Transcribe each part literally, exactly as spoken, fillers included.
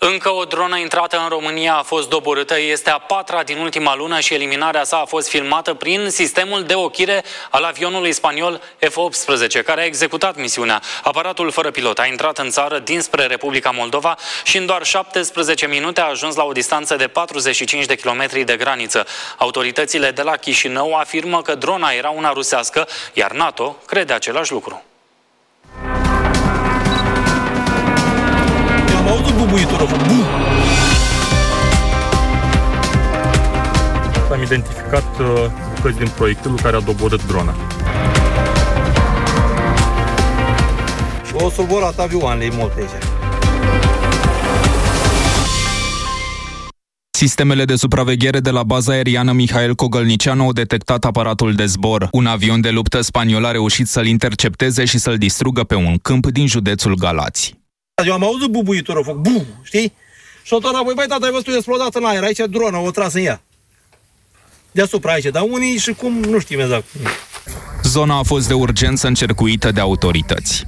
Încă o dronă intrată în România a fost doborâtă, este a patra din ultima lună și eliminarea sa a fost filmată prin sistemul de ochire al avionului spaniol F optsprezece, care a executat misiunea. Aparatul fără pilot a intrat în țară dinspre Republica Moldova și în doar șaptesprezece minute a ajuns la o distanță de patruzeci și cinci de kilometri de graniță. Autoritățile de la Chișinău afirmă că drona era una rusească, iar NATO crede același lucru. Am auzit bubuitură, bum! Am identificat uh, bucăți din proiectilul care a doborât drona. Și o soborat avioanele multe aici. Sistemele de supraveghere de la baza aeriană Mihail Cogălnicianu au detectat aparatul de zbor. Un avion de luptă spaniol a reușit să-l intercepteze și să-l distrugă pe un câmp din județul Galați. Eu am auzit bubuitură, foc, bum, știi? Și o tot apoi, băi, tata, ai văzut explodat în aer, aici dronă, o tras în ea. Deasupra aici, dar unii și cum, nu știm exact. Zona a fost de urgență încercuită de autorități.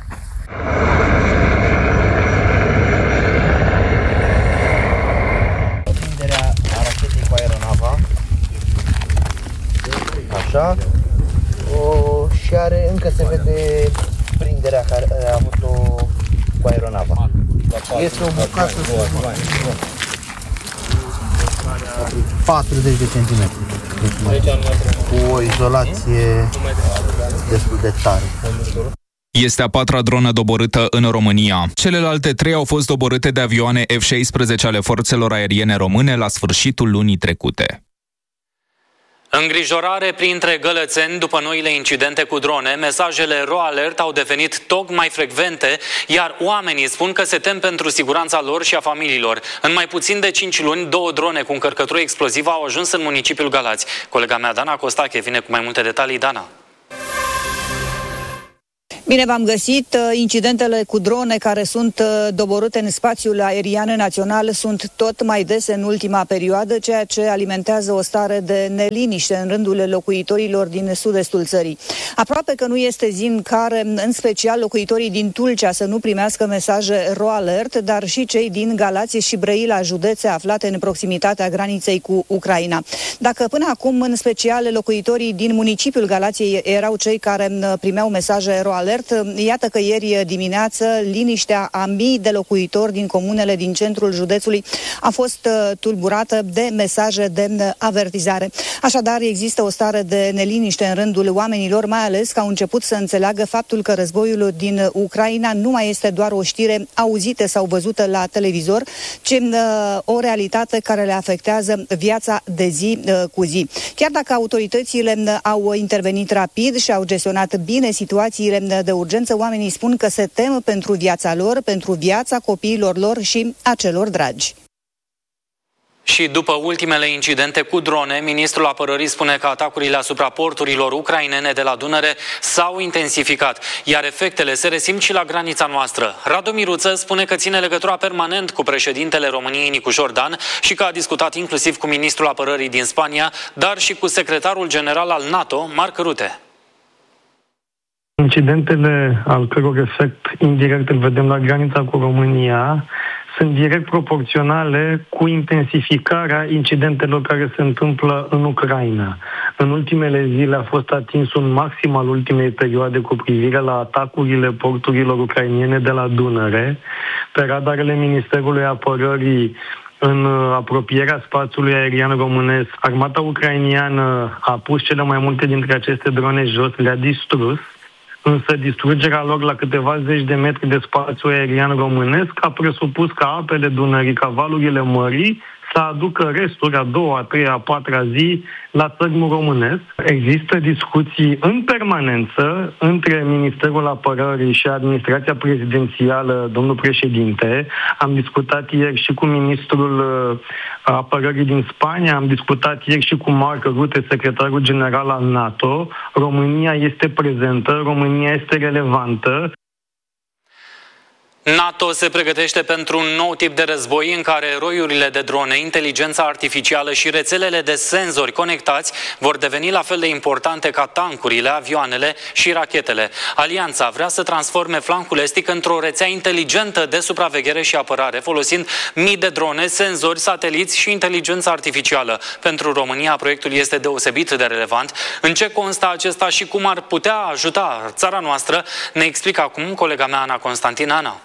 Prinderea a rachetei cu aeronava. Așa. O, și are, încă se vede prinderea care a avut-o cu aeronava. Este o bucată patruzeci de centimetri. Cu o izolație destul de tare. Este a patra dronă doborâtă în România. Celelalte trei au fost doborâte de avioane F șaisprezece ale forțelor aeriene române la sfârșitul lunii trecute. Îngrijorare printre gălățeni după noile incidente cu drone. Mesajele RoAlert au devenit tot mai frecvente, iar oamenii spun că se tem pentru siguranța lor și a familiilor. În mai puțin de cinci luni, două drone cu încărcătură explozivă au ajuns în municipiul Galați. Colega mea, Dana Costache, vine cu mai multe detalii. Dana. Bine v-am găsit. Incidentele cu drone care sunt doborâte în spațiul aerian național sunt tot mai dese în ultima perioadă, ceea ce alimentează o stare de neliniște în rândul locuitorilor din sud-estul țării. Aproape că nu este zi în care, în special locuitorii din Tulcea, să nu primească mesaje RoAlert, dar și cei din Galați și Brăila, județe aflate în proximitatea graniței cu Ucraina. Dacă până acum, în special, locuitorii din municipiul Galației erau cei care primeau mesaje RoAlert, iată că ieri dimineață liniștea a mii de locuitori din comunele din centrul județului a fost tulburată de mesaje de avertizare. Așadar, există o stare de neliniște în rândul oamenilor, mai ales că au început să înțeleagă faptul că războiul din Ucraina nu mai este doar o știre auzită sau văzută la televizor, ci o realitate care le afectează viața de zi cu zi. Chiar dacă autoritățile au intervenit rapid și au gestionat bine situațiile de urgență, oamenii spun că se tem pentru viața lor, pentru viața copiilor lor și a celor dragi. Și după ultimele incidente cu drone, ministrul apărării spune că atacurile asupra porturilor ucrainene de la Dunăre s-au intensificat, iar efectele se resimt și la granița noastră. Radu Miruță spune că ține legătura permanent cu președintele României Nicușor Dan și că a discutat inclusiv cu ministrul apărării din Spania, dar și cu secretarul general al NATO, Mark Rutte. Incidentele al căror efect indirect îl vedem la granița cu România sunt direct proporționale cu intensificarea incidentelor care se întâmplă în Ucraina. În ultimele zile a fost atins un maxim al ultimei perioade cu privire la atacurile porturilor ucrainene de la Dunăre. Pe radarele Ministerului Apărării, în apropierea spațiului aerian românesc, armata ucrainiană a pus cele mai multe dintre aceste drone jos, le-a distrus, însă distrugerea lor la câteva zeci de metri de spațiu aerian românesc a presupus ca apele Dunării, ca valurile mării, să aducă resturi a doua, a treia, a patra zi la țărmul românesc. Există discuții în permanență între Ministerul Apărării și administrația prezidențială, domnul președinte. Am discutat ieri și cu ministrul Apărării din Spania, am discutat ieri și cu Mark Rutte, secretarul general al NATO. România este prezentă, România este relevantă. NATO se pregătește pentru un nou tip de război în care eroiurile de drone, inteligența artificială și rețelele de senzori conectați vor deveni la fel de importante ca tancurile, avioanele și rachetele. Alianța vrea să transforme flancul estic într-o rețea inteligentă de supraveghere și apărare, folosind mii de drone, senzori, sateliți și inteligența artificială. Pentru România, proiectul este deosebit de relevant. În ce constă acesta și cum ar putea ajuta țara noastră, ne explică acum colega mea, Ana Constantin. Ana.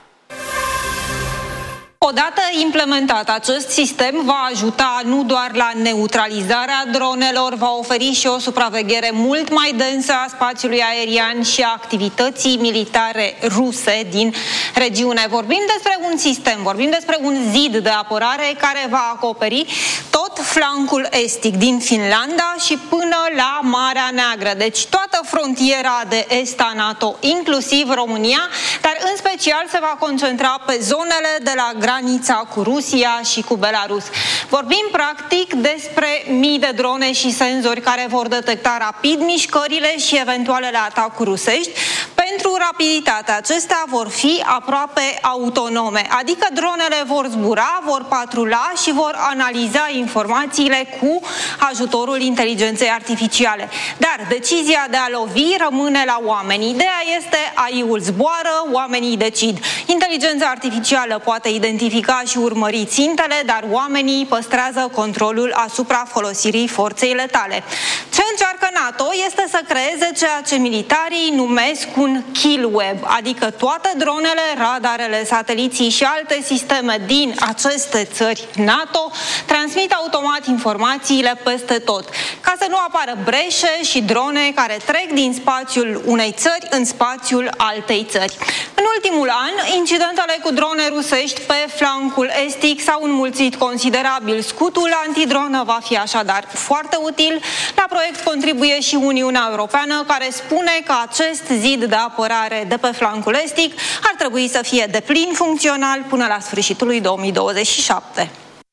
Odată implementat, acest sistem va ajuta nu doar la neutralizarea dronelor, va oferi și o supraveghere mult mai densă a spațiului aerian și a activității militare ruse din regiune. Vorbim despre un sistem, vorbim despre un zid de apărare care va acoperi tot flancul estic din Finlanda și până la Marea Neagră. Deci toată frontiera de est a NATO, inclusiv România, dar în special se va concentra pe zonele de la granița cu Rusia și cu Belarus. Vorbim practic despre mii de drone și senzori care vor detecta rapid mișcările și eventualele atacuri rusești. Pentru rapiditatea acestea vor fi aproape autonome, adică dronele vor zbura, vor patrula și vor analiza informațiile cu ajutorul inteligenței artificiale. Dar decizia de a lovi rămâne la oameni. Ideea este A I-ul zboară, oamenii decid. Inteligența artificială poate identifica și urmări țintele, dar oamenii păstrează controlul asupra folosirii forței letale. Ce încearcă NATO este să creeze ceea ce militarii numesc un kill web, adică toate dronele, radarele, sateliții și alte sisteme din aceste țări NATO transmit automat informațiile peste tot, ca să nu apară breșe și drone care trec din spațiul unei țări în spațiul altei țări. În ultimul an, incidentele cu drone rusești pe flancul estic s-au înmulțit considerabil. Scutul antidronă va fi așadar foarte util. La proiect contribuie și Uniunea Europeană, care spune că acest zid de apărare de pe flancul estic ar trebui să fie deplin funcțional până la sfârșitul lui două mii douăzeci și șapte.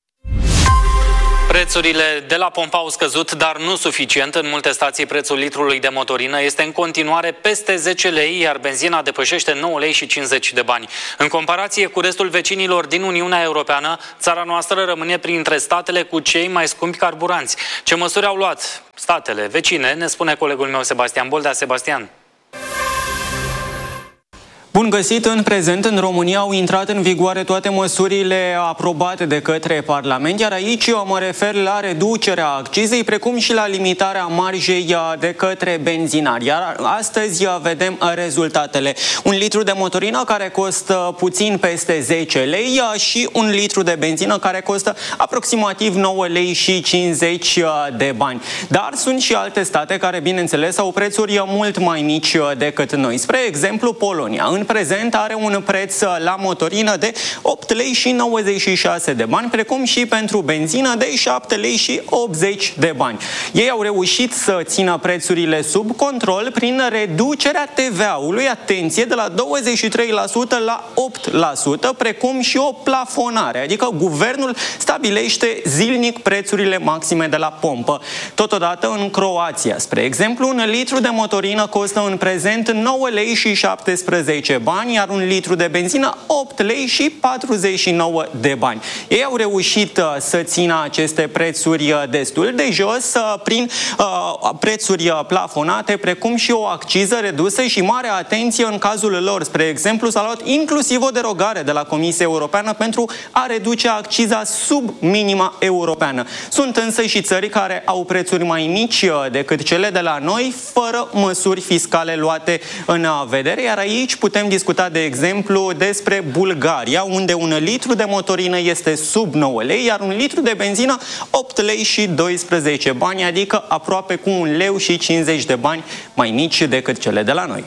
Prețurile de la pompă au scăzut, dar nu suficient. În multe stații prețul litrului de motorină este în continuare peste zece lei, iar benzina depășește nouă lei și cincizeci de bani. În comparație cu restul vecinilor din Uniunea Europeană, țara noastră rămâne printre statele cu cei mai scumpi carburanți. Ce măsuri au luat statele vecine, ne spune colegul meu Sebastian Boldea. Sebastian. Bun găsit! În prezent, în România au intrat în vigoare toate măsurile aprobate de către Parlament, iar aici eu mă refer la reducerea accizei, precum și la limitarea marjei de către benzinari. Iar astăzi vedem rezultatele. Un litru de motorină care costă puțin peste zece lei și un litru de benzină care costă aproximativ nouă lei și cincizeci de bani. Dar sunt și alte state care, bineînțeles, au prețuri mult mai mici decât noi. Spre exemplu, Polonia. În prezent are un preț la motorină de opt lei și nouăzeci și șase de bani, precum și pentru benzină de șapte lei și optzeci de bani. Ei au reușit să țină prețurile sub control prin reducerea T V A-ului, atenție, de la douăzeci și trei la sută la opt la sută, precum și o plafonare, adică guvernul stabilește zilnic prețurile maxime de la pompă. Totodată, în Croația, spre exemplu, un litru de motorină costă în prezent nouă lei și șaptesprezece bani, iar un litru de benzină opt lei și patruzeci și nouă de bani. Ei au reușit uh, să țină aceste prețuri uh, destul de jos uh, prin uh, prețuri uh, plafonate, precum și o acciză redusă și mare atenție în cazul lor. Spre exemplu, s-a luat inclusiv o derogare de la Comisia Europeană pentru a reduce acciza sub minima europeană. Sunt însă și țări care au prețuri mai mici uh, decât cele de la noi, fără măsuri fiscale luate în uh, vedere, iar aici putem discuta, de exemplu, despre Bulgaria, unde un litru de motorină este sub nouă lei, iar un litru de benzină opt lei și doisprezece bani, adică aproape cu un leu și cincizeci de bani mai mici decât cele de la noi.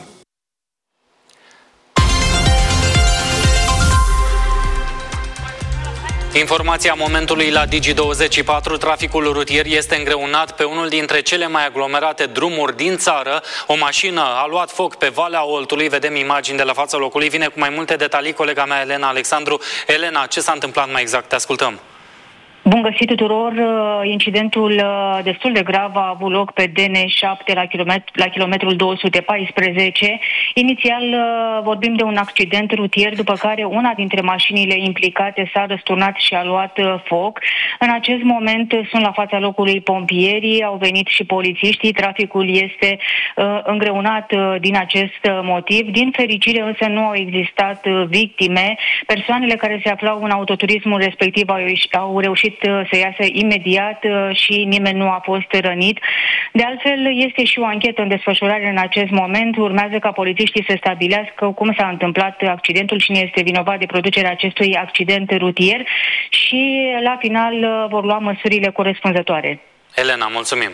Informația momentului la Digi douăzeci și patru. Traficul rutier este îngreunat pe unul dintre cele mai aglomerate drumuri din țară. O mașină a luat foc pe Valea Oltului. Vedem imagini de la fața locului. Vine cu mai multe detalii colega mea Elena Alexandru. Elena, ce s-a întâmplat mai exact? Te ascultăm. Bun găsit tuturor! Incidentul destul de grav a avut loc pe D N șapte la, kilometr- la kilometrul două sute paisprezece. Inițial vorbim de un accident rutier, după care una dintre mașinile implicate s-a răsturnat și a luat foc. În acest moment sunt la fața locului pompierii, au venit și polițiștii. Traficul este uh, îngreunat uh, din acest motiv. Din fericire însă nu au existat uh, victime. Persoanele care se aflau în autoturismul respectiv au, au reușit să iasă imediat și nimeni nu a fost rănit. De altfel, este și o anchetă în desfășurare în acest moment. Urmează ca polițiștii să stabilească cum s-a întâmplat accidentul, cine este vinovat de producerea acestui accident rutier și la final vor lua măsurile corespunzătoare. Elena, mulțumim!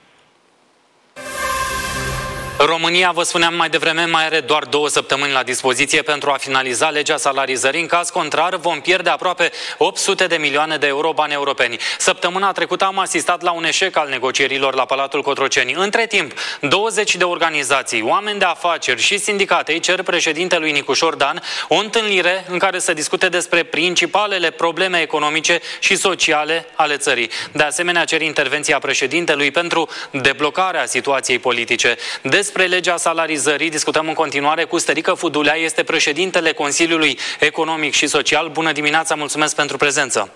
România, vă spuneam mai devreme, mai are doar două săptămâni la dispoziție pentru a finaliza legea salarizării. În caz contrar, vom pierde aproape opt sute de milioane de euro bani europeni. Săptămâna trecută am asistat la un eșec al negocierilor la Palatul Cotroceni. Între timp, douăzeci de organizații, oameni de afaceri și sindicate îi cer președintelui Nicușor Dan o întâlnire în care să discute despre principalele probleme economice și sociale ale țării. De asemenea, cer intervenția președintelui pentru deblocarea situației politice. Despre legea salarizării discutăm în continuare cu Stărică Fudulea, este președintele Consiliului Economic și Social. Bună dimineața, mulțumesc pentru prezență!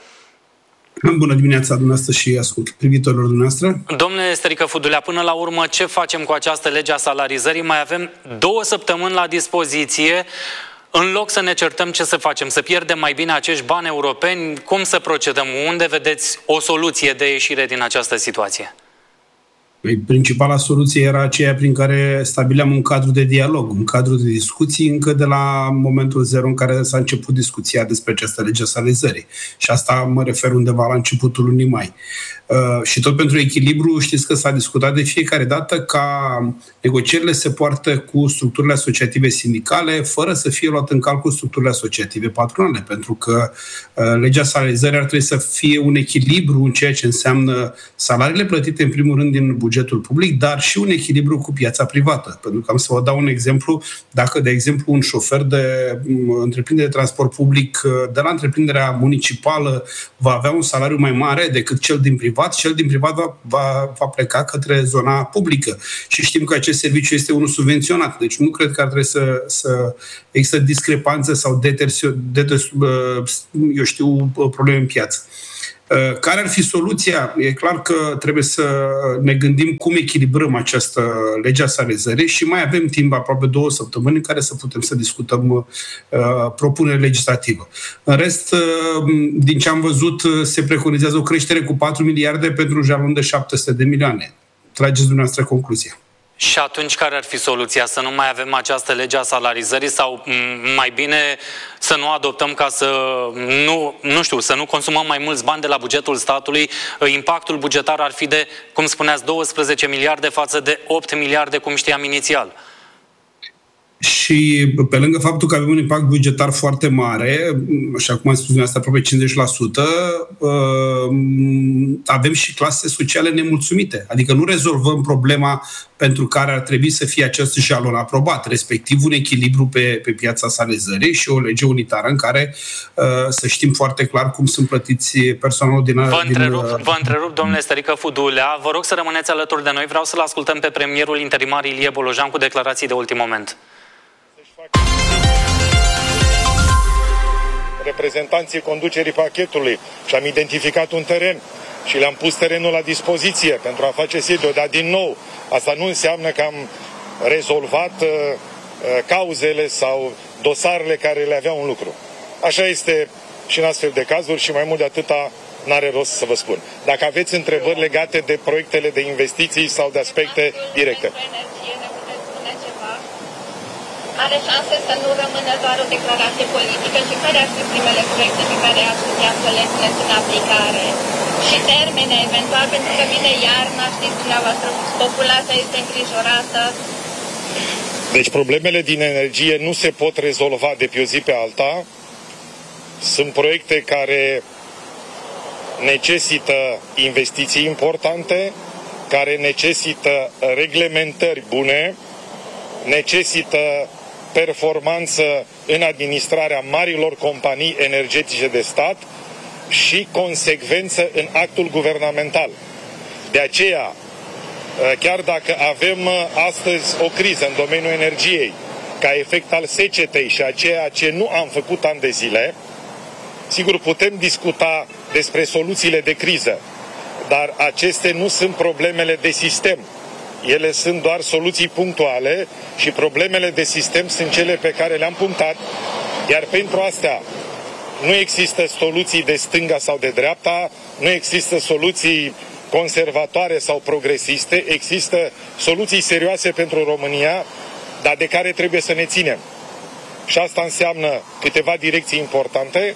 Bună dimineața dumneavoastră și ascult privitorilor dumneavoastră. Domnule Stărică Fudulea, până la urmă ce facem cu această lege a salarizării? Mai avem două săptămâni la dispoziție. În loc să ne certăm ce să facem, să pierdem mai bine acești bani europeni, cum să procedăm? Unde vedeți o soluție de ieșire din această situație? Principala soluție era aceea prin care stabileam un cadru de dialog, un cadru de discuții încă de la momentul zero în care s-a început discuția despre această lege a salarizării. Și asta mă refer undeva la începutul lunii mai. Uh, și tot pentru echilibru, știți că s-a discutat de fiecare dată ca negocierile se poartă cu structurile asociative sindicale, fără să fie luat în calcul structurile asociative patronale, pentru că uh, legea salarizării ar trebui să fie un echilibru în ceea ce înseamnă salariile plătite în primul rând din bugetul public, dar și un echilibru cu piața privată. Pentru că am să vă dau un exemplu, dacă, de exemplu, un șofer de um, întreprindere de transport public de la întreprinderea municipală va avea un salariu mai mare decât cel din privat, cel din privat va, va, va pleca către zona publică. Și știm că acest serviciu este unul subvenționat. Deci nu cred că ar trebui să, să există discrepanțe sau detersio, detes, eu știu, probleme în piață. Care ar fi soluția? E clar că trebuie să ne gândim cum echilibrăm această lege a salarizării și mai avem timp, aproape două săptămâni, în care să putem să discutăm uh, propunere legislativă. În rest, uh, din ce am văzut, se preconizează o creștere cu patru miliarde pentru un jalon de șapte sute de milioane. Trageți dumneavoastră concluzia. Și atunci care ar fi soluția? Să nu mai avem această lege a salarizării sau mai bine să nu adoptăm ca să nu, nu știu, să nu consumăm mai mulți bani de la bugetul statului? Impactul bugetar ar fi de, cum spuneați, douăsprezece miliarde față de opt miliarde, cum știam inițial. Și pe lângă faptul că avem un impact bugetar foarte mare, așa cum am spus dumneavoastră, aproape cincizeci la sută, avem și clase sociale nemulțumite. Adică nu rezolvăm problema pentru care ar trebui să fie acest jalon aprobat, respectiv un echilibru pe, pe piața salarizării și o lege unitară în care să știm foarte clar cum sunt plătiți personalul din... Vă întrerup, din, vă întrerup domnule Stărică Fudulea. Vă rog să rămâneți alături de noi. Vreau să-l ascultăm pe premierul interimar Ilie Bolojan cu declarații de ultim moment. Reprezentanții conducerii pachetului și am identificat un teren și le-am pus terenul la dispoziție pentru a face sediu, dar din nou, asta nu înseamnă că am rezolvat uh, cauzele sau dosarele care le aveau în lucru. Așa este și în astfel de cazuri și mai mult de atâta n-are rost să vă spun. Dacă aveți întrebări legate de proiectele de investiții sau de aspecte directe. Are șanse să nu rămână doar o declarație politică și care ar fi primele proiecte pe care ați putea să le puneți în aplicare? Și termene, eventual, pentru că vine iarna, știți dumneavoastră, populația este îngrijorată. Deci problemele din energie nu se pot rezolva de pe o zi pe alta. Sunt proiecte care necesită investiții importante, care necesită reglementări bune, necesită performanță în administrarea marilor companii energetice de stat, și consecvență în actul guvernamental. De aceea, chiar dacă avem astăzi o criză în domeniul energiei, ca efect al secetei și a ceea ce nu am făcut ani de zile, sigur putem discuta despre soluțiile de criză, dar acestea nu sunt problemele de sistem. Ele sunt doar soluții punctuale și problemele de sistem sunt cele pe care le-am punctat, iar pentru astea nu există soluții de stânga sau de dreapta, nu există soluții conservatoare sau progresiste, există soluții serioase pentru România, dar de care trebuie să ne ținem. Și asta înseamnă câteva direcții importante,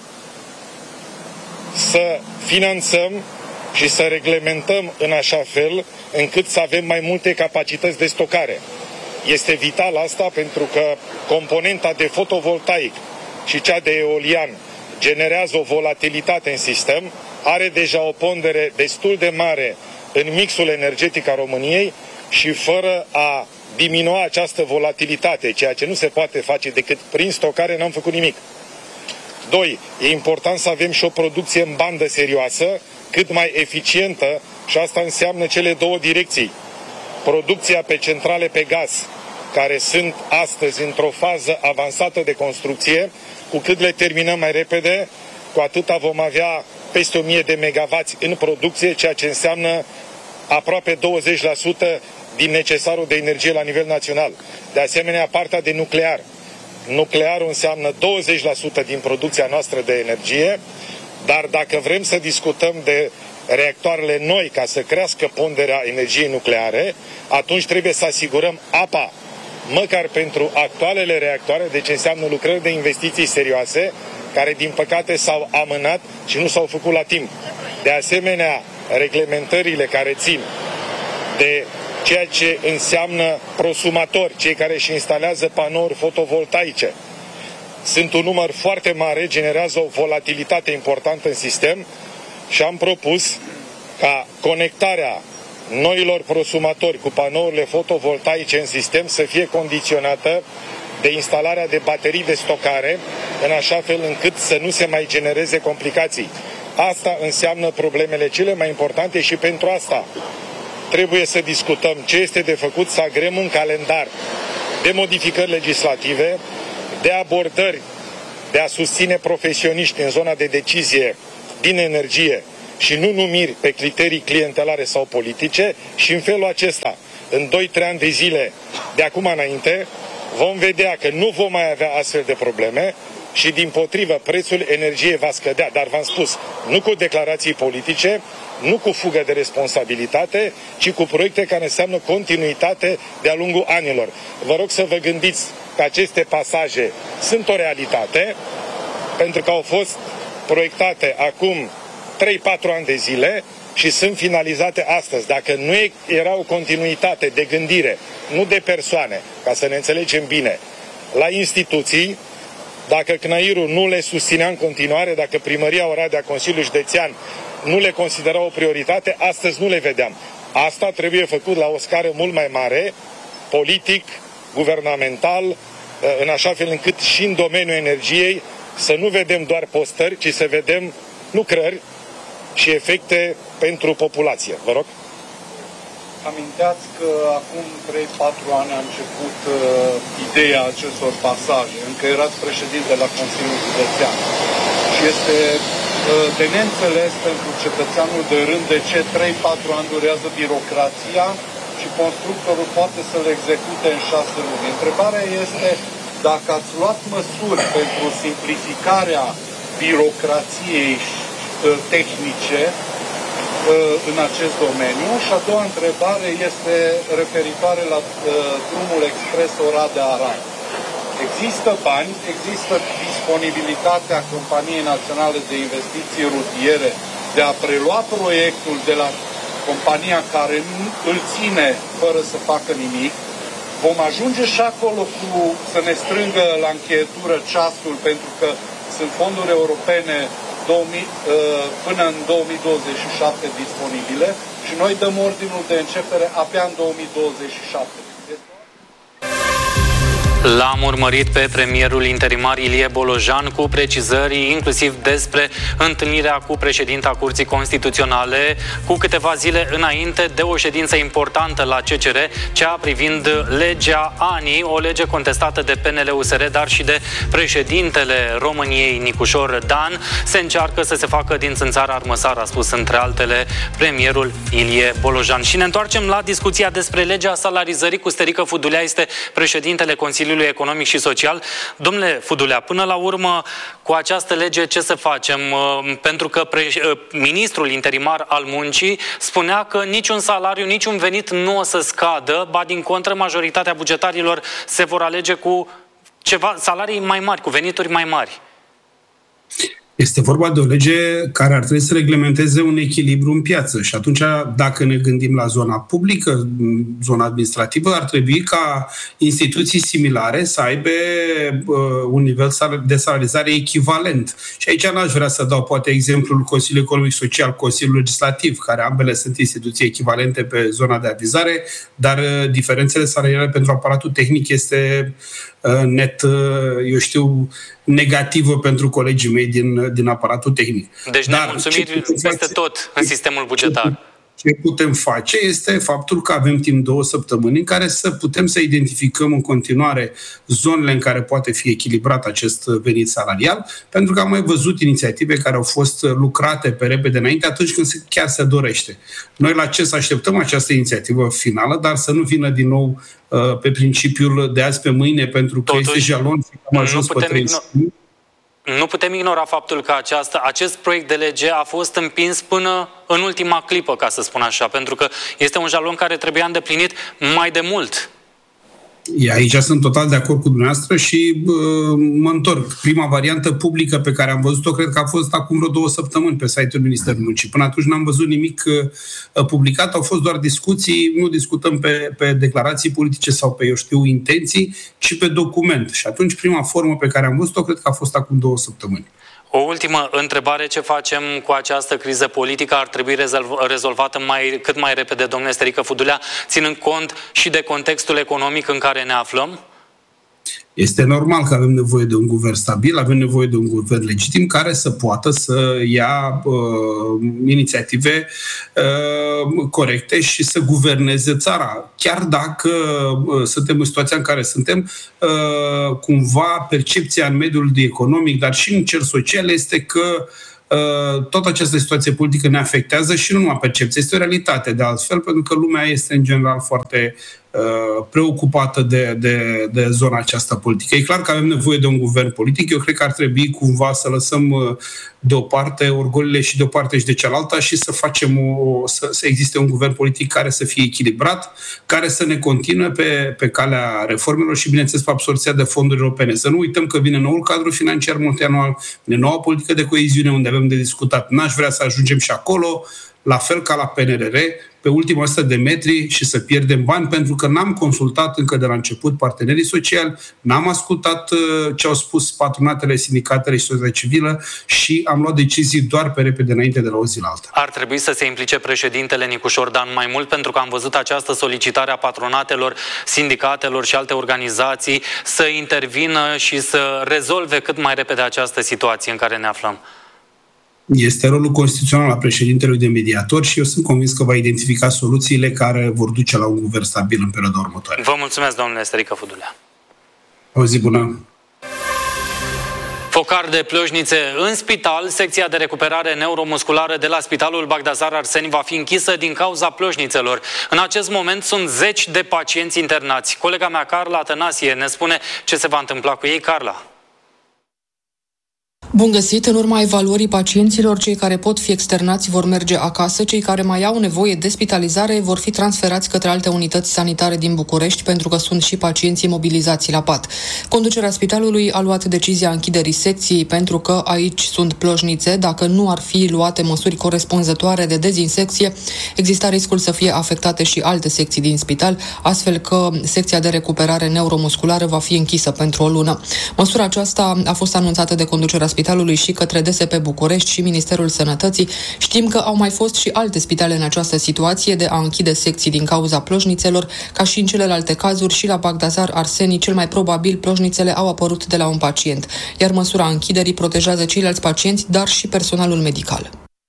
să finanțăm și să reglementăm în așa fel încât să avem mai multe capacități de stocare. Este vital asta pentru că componenta de fotovoltaic și cea de eolian generează o volatilitate în sistem, are deja o pondere destul de mare în mixul energetic al României și fără a diminua această volatilitate, ceea ce nu se poate face decât prin stocare, n-am făcut nimic. Doi, e important să avem și o producție în bandă serioasă, cât mai eficientă, și asta înseamnă cele două direcții. Producția pe centrale pe gaz, care sunt astăzi într-o fază avansată de construcție, cu cât le terminăm mai repede, cu atâta vom avea peste o mie de megavați în producție, ceea ce înseamnă aproape douăzeci la sută din necesarul de energie la nivel național. De asemenea, partea de nuclear. Nuclearul înseamnă douăzeci la sută din producția noastră de energie, dar dacă vrem să discutăm de reactoarele noi ca să crească ponderea energiei nucleare, atunci trebuie să asigurăm apa, măcar pentru actualele reactoare, deci înseamnă lucrări de investiții serioase, care din păcate s-au amânat și nu s-au făcut la timp. De asemenea, reglementările care țin de ceea ce înseamnă prosumatori, cei care își instalează panouri fotovoltaice, sunt un număr foarte mare, generează o volatilitate importantă în sistem și am propus ca conectarea noilor prosumatori cu panourile fotovoltaice în sistem să fie condiționată de instalarea de baterii de stocare, în așa fel încât să nu se mai genereze complicații. Asta înseamnă problemele cele mai importante și pentru asta trebuie să discutăm ce este de făcut, să agrem un calendar de modificări legislative, de abordări, de a susține profesioniști în zona de decizie din energie și nu numiri pe criterii clientelare sau politice, și în felul acesta, în doi trei ani de zile de acum înainte, vom vedea că nu vom mai avea astfel de probleme și, dimpotrivă, prețul energiei va scădea. Dar v-am spus, nu cu declarații politice, nu cu fugă de responsabilitate, ci cu proiecte care înseamnă continuitate de-a lungul anilor. Vă rog să vă gândiți că aceste pasaje sunt o realitate, pentru că au fost proiectate acum trei patru ani de zile și sunt finalizate astăzi. Dacă nu era o continuitate de gândire, nu de persoane, ca să ne înțelegem bine, la instituții, dacă C N A I R-ul nu le susținea în continuare, dacă Primăria Oradea, Consiliul Județean nu le considera o prioritate, astăzi nu le vedeam. Asta trebuie făcut la o scară mult mai mare, politic, guvernamental, în așa fel încât și în domeniul energiei să nu vedem doar postări, ci să vedem lucrări și efecte pentru populație. Vă rog. Aminteați că acum trei patru ani a început uh, ideea acestor pasaje, încă erați președinte la Consiliul Județean. Și este uh, de neînțeles pentru cetățeanul de rând de ce trei patru ani durează birocrația și constructorul poate să le execute în șase luni. Întrebarea este dacă ați luat măsuri pentru simplificarea birocrației uh, tehnice în acest domeniu. Și a doua întrebare este referitoare la uh, drumul expres Oradea-Arad. Există bani, există disponibilitatea Companiei Naționale de Investiții Rutiere de a prelua proiectul de la compania care îl ține fără să facă nimic. Vom ajunge și acolo cu să ne strângă la încheietură ceasul, pentru că sunt fonduri europene până în două mii douăzeci și șapte disponibile și noi dăm ordinul de începere abia în două mii douăzeci și șapte. L-am urmărit pe premierul interimar Ilie Bolojan cu precizări inclusiv despre întâlnirea cu președinta Curții Constituționale cu câteva zile înainte de o ședință importantă la C C R, cea privind legea A N I, o lege contestată de P N L U S R, dar și de președintele României Nicușor Dan. Se încearcă să se facă din țânțar armăsar, a spus între altele premierul Ilie Bolojan. Și ne întoarcem la discuția despre legea salarizării cu Sterică Fudulea, este președintele Consiliului Economic și Social. Domnule Fudulea, până la urmă, cu această lege ce să facem? Pentru că pre... ministrul interimar al muncii spunea că niciun salariu, niciun venit nu o să scadă, ba din contră, majoritatea bugetarilor se vor alege cu ceva salarii mai mari, cu venituri mai mari. Este vorba de o lege care ar trebui să reglementeze un echilibru în piață și atunci, dacă ne gândim la zona publică, zona administrativă, ar trebui ca instituții similare să aibă uh, un nivel de salarizare echivalent. Și aici n-aș vrea să dau poate exemplul Consiliului Economic Social, Consiliul Legislativ, care ambele sunt instituții echivalente pe zona de avizare, dar uh, diferențele salariale pentru aparatul tehnic este uh, net, uh, eu știu, negativă pentru colegii mei din, din aparatul tehnic. Deci nemulțumiri peste tot în sistemul bugetar. Ce putem face este faptul că avem timp două săptămâni în care să putem să identificăm în continuare zonele în care poate fi echilibrat acest venit salarial, pentru că am mai văzut inițiative care au fost lucrate pe repede înainte atunci când chiar se dorește. Noi la ce să așteptăm această inițiativă finală, dar să nu vină din nou uh, pe principiul de azi pe mâine, pentru că Totuși, este jalon și am ajuns pe trei săptămâni. Nu putem ignora faptul că această, acest proiect de lege a fost împins până în ultima clipă, ca să spun așa, pentru că este un jalon care trebuia îndeplinit mai de mult. Aici sunt total de acord cu dumneavoastră și uh, mă întorc. Prima variantă publică pe care am văzut-o, cred că a fost acum vreo două săptămâni pe site-ul Ministerului Muncii. Până atunci n-am văzut nimic uh, publicat, au fost doar discuții, nu discutăm pe, pe declarații politice sau pe, eu știu, intenții, ci pe document. Și atunci prima formă pe care am văzut-o, cred că a fost acum două săptămâni. O ultimă întrebare, ce facem cu această criză politică? Ar trebui rezolvată mai, cât mai repede, domnule Sterică Fudulea, ținând cont și de contextul economic în care ne aflăm? Este normal că avem nevoie de un guvern stabil, avem nevoie de un guvern legitim care să poată să ia uh, inițiative uh, corecte și să guverneze țara. Chiar dacă uh, suntem în situația în care suntem, uh, cumva percepția în mediul economic, dar și în cel social, este că uh, toată această situație politică ne afectează și nu numai percepția, este o realitate de altfel, pentru că lumea este în general foarte preocupată de, de, de zona aceasta politică. E clar că avem nevoie de un guvern politic. Eu cred că ar trebui cumva să lăsăm deoparte orgolile și de o parte și de cealaltă și să facem o, să, să existe un guvern politic care să fie echilibrat, care să ne continue pe, pe calea reformelor și, bineînțeles, pe absorbția de fonduri europene. Să nu uităm că vine noul cadru financiar multianual, vine noua politică de coeziune unde avem de discutat. N-aș vrea să ajungem și acolo, la fel ca la P N R R, pe ultima o sută de metri și să pierdem bani, pentru că n-am consultat încă de la început partenerii sociali, n-am ascultat ce au spus patronatele, sindicatele și societatea civilă și am luat decizii doar pe repede înainte de la o zi la alta. Ar trebui să se implice președintele Nicușor Dan mai mult, pentru că am văzut această solicitare a patronatelor, sindicatelor și alte organizații să intervină și să rezolve cât mai repede această situație în care ne aflăm. Este rolul constituțional al președintelui de mediator și eu sunt convins că va identifica soluțiile care vor duce la un guvern stabil în perioada următoare. Vă mulțumesc, domnule Sterică Fudulea. O zi bună! Focar de plășnițe în spital, secția de recuperare neuromusculară de la Spitalul Bagdasar Arseni va fi închisă din cauza plășnițelor. În acest moment sunt zeci de pacienți internați. Colega mea, Carla Tănasie, ne spune ce se va întâmpla cu ei. Carla. Bun găsit! În urma evaluării pacienților, cei care pot fi externați vor merge acasă, cei care mai au nevoie de spitalizare vor fi transferați către alte unități sanitare din București, pentru că sunt și pacienții mobilizați la pat. Conducerea spitalului a luat decizia închiderii secției pentru că aici sunt plășnițe. Dacă nu ar fi luate măsuri corespunzătoare de dezinsecție, exista riscul să fie afectate și alte secții din spital, astfel că secția de recuperare neuromusculară va fi închisă pentru o lună. Măsura aceasta a fost anunțată de conducerea spitalului Spitalului și către D S P București și Ministerul Sănătății, știm că au mai fost și alte spitale în această situație de a închide secții din cauza plojnițelor, ca și în celelalte cazuri și la Bagdasar Arseni, cel mai probabil plojnițele au apărut de la un pacient, iar măsura închiderii protejează ceilalți pacienți, dar și personalul medical.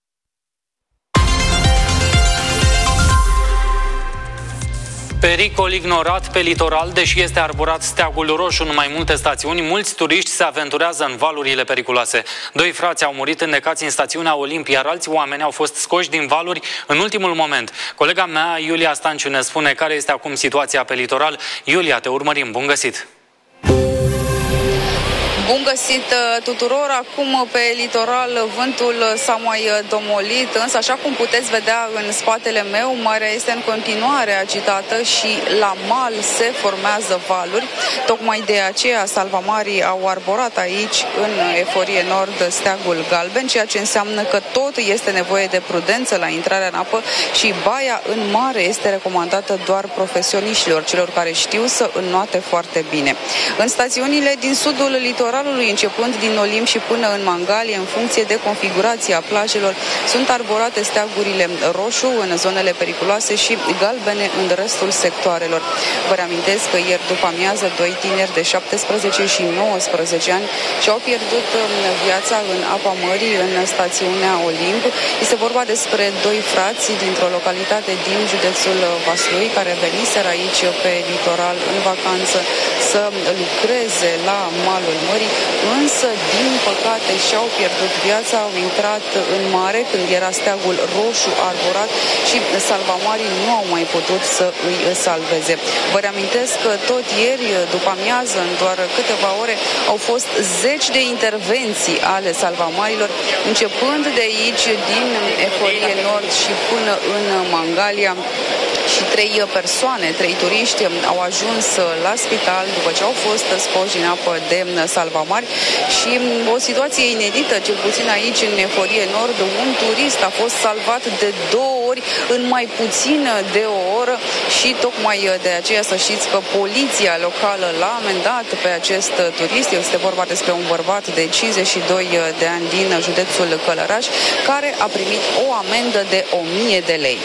Pericol ignorat pe litoral, deși este arborat steagul roșu în mai multe stațiuni, mulți turiști se aventurează în valurile periculoase. Doi frați au murit înnecați în stațiunea Olimpia, iar alți oameni au fost scoși din valuri în ultimul moment. Colega mea, Iulia Stanciu, ne spune care este acum situația pe litoral. Iulia, te urmărim. Bun găsit! Bun găsit tuturor! Acum pe litoral vântul s-a mai domolit, însă așa cum puteți vedea în spatele meu, marea este în continuare agitată și la mal se formează valuri. Tocmai de aceea salvamarii au arborat aici, în Eforie Nord, steagul galben, ceea ce înseamnă că tot este nevoie de prudență la intrarea în apă și baia în mare este recomandată doar profesioniștilor, celor care știu să înnoate foarte bine. În stațiunile din sudul litoralului, începând din Olimp și până în Mangalie, în funcție de configurația plajelor, sunt arborate steagurile roșu în zonele periculoase și galbene în restul sectoarelor. Vă reamintesc că ieri după amiază, doi tineri de șaptesprezece și nouăsprezece ani și-au pierdut viața în apa mării în stațiunea Olimp. Este vorba despre doi frați dintr-o localitate din județul Vaslui care veniseră aici pe litoral în vacanță să lucreze la malul mării, însă, din păcate, și-au pierdut viața, au intrat în mare când era steagul roșu arborat și salvamarii nu au mai putut să îi salveze. Vă reamintesc că tot ieri, după amiază, în doar câteva ore, au fost zeci de intervenții ale salvamarilor, începând de aici, din Eforie Nord și până în Mangalia. Și trei persoane, trei turiști au ajuns la spital după ce au fost scoși în apă de salvamari și o situație inedită, cel puțin aici în Eforie Nord, un turist a fost salvat de două ori în mai puțin de o oră și tocmai de aceea să știți că poliția locală l-a amendat pe acest turist. Este vorba despre un bărbat de cincizeci și doi de ani din județul Călăraș care a primit o amendă de o mie de lei.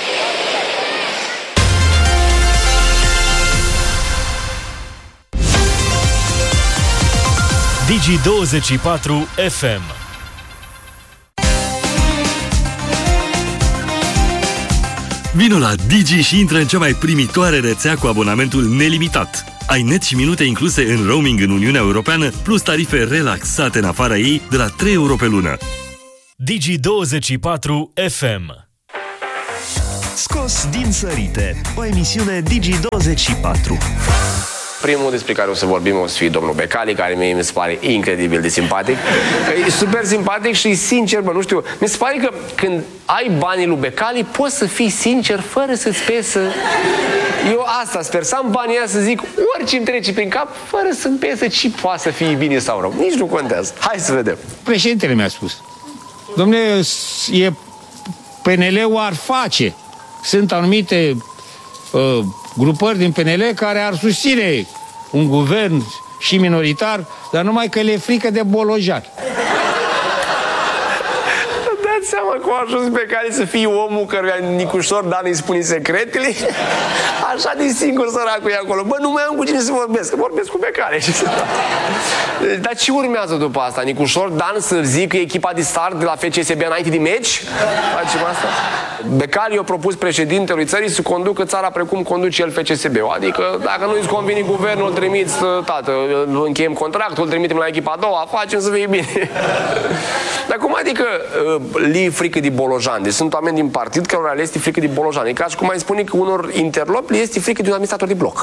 Digi douăzeci și patru F M. Vino la Digi și intră în cea mai primitoare rețea cu abonamentul nelimitat. Ai net și minute incluse în roaming în Uniunea Europeană, plus tarife relaxate în afara ei de la trei euro pe lună. Digi douăzeci și patru F M. Scos din sărite, o emisiune Digi douăzeci și patru. Primul despre care o să vorbim o să fie domnul Becali, care mie mi se pare incredibil de simpatic. E super simpatic și sincer, bă, nu știu, mi se pare că când ai banii lui Becali, poți să fii sincer fără să-ți pesă. Eu asta sper, să am banii aia să zic orice îmi trece prin cap, fără să-mi pesă ce poate să fie bine sau rău. Nici nu contează. Hai să vedem. Președintele mi-a spus: dom'le, e P N L-ul ar face. Sunt anumite uh, grupări din P N L care ar susține un guvern și minoritar, dar numai că le e frică de bolojani. Dați seama cum a ajuns pe care să fie omul căruia Nicușor Dan îi spune secretele? Așa de singur săracul e acolo. Bă, nu mai am cu cine să vorbesc, vorbesc cu Becali. Dar ce urmează după asta? Nicușor Dan să zică echipa de start de la F C S B înainte de meci? Facem asta? Becali a propus președintelui țării să conducă țara precum conduce el F C S B-ul. Adică dacă nu-i convine guvernul, îl trimiți, tată, încheiem contractul, îl trimitem la echipa a doua, facem să fie bine. Dar cum adică li frică de bolojani? Deci sunt oameni din partid cărora le este frică de bolojani. E ca și cum mai spune că unor interlopi le este frică de un administrator de bloc.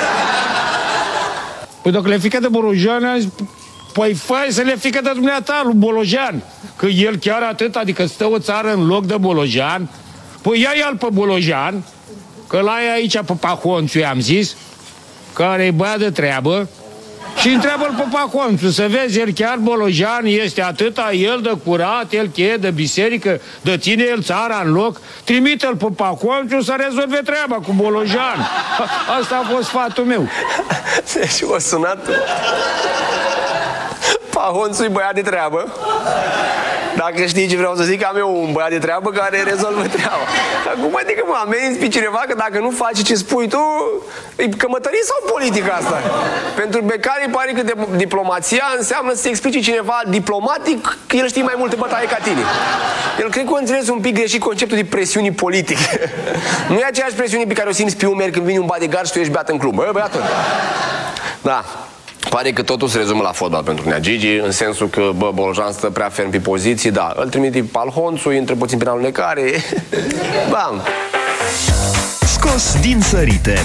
Păi dacă le frică de bolojani, păi fai să le frică de dumneata lui Bolojan. Că el chiar atât, adică stă o țară în loc de Bolojan. Păi ia-i-al pe Bolojan, că la e aici pe Pahonțu, i-am zis, care e băiat de treabă, și întreabă-l pe Pahonțu, să vezi, el chiar Bolojan este atâta, el de curat, el cheie de biserică, de ține el țara în loc, trimite-l pe Pahonțu să rezolve treaba cu Bolojan. Asta a fost sfatul meu. Deci o sunat Pahonțul-i băiat de treabă. Dacă știi ce vreau să zic, am eu un băiat de treabă care rezolvă treaba. Acum, adică mă amenzi pe cineva că dacă nu faci ce spui tu, e cămătărie sau politică asta? Pentru Becali pare că de, diplomația înseamnă să explici cineva diplomatic că el știe mai multe bătaie ca tine. El cred că a înțeles un pic greșit conceptul de presiuni politică. Nu e aceeași presiune pe care o simți pe umeri când vine un bodyguard și tu ești beat în club. Bă, băiatul. Da. Pare că totul se rezumă la fotbal pentru Nea Gigi, în sensul că, bă, Bolojan stă prea ferm pe poziții, da, îl trimite pe Alhonțu, intră puțin prin alunecare, bam. Scos din sărite.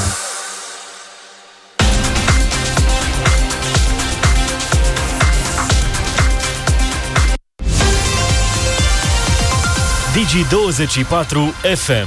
Digi douăzeci și patru F M.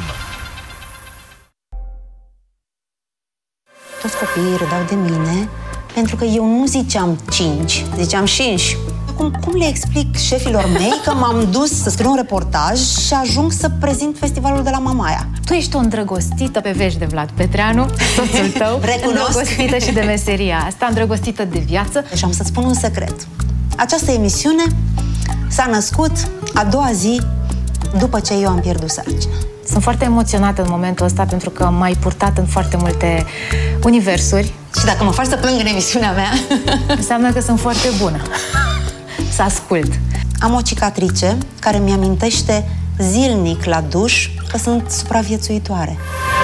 Toți copiii râdeau de mine pentru că eu nu ziceam cinci, ziceam cinci. Acum, cum le explic șefilor mei că m-am dus să scriu un reportaj și ajung să prezint festivalul de la Mamaia? Tu ești o îndrăgostită pe vești de Vlad Petreanu, soțul tău. Recunosc. Îndrăgostită și de meseria asta, îndrăgostită de viață. Și am să-ți spun un secret. Această emisiune s-a născut a doua zi după ce eu am pierdut sarcina. Sunt foarte emoționată în momentul ăsta pentru că m-ai purtat în foarte multe universuri. Și dacă mă faci să plâng în emisiunea mea, înseamnă că sunt foarte bună să ascult. Am o cicatrice care mi-amintește zilnic la duș că sunt supraviețuitoare.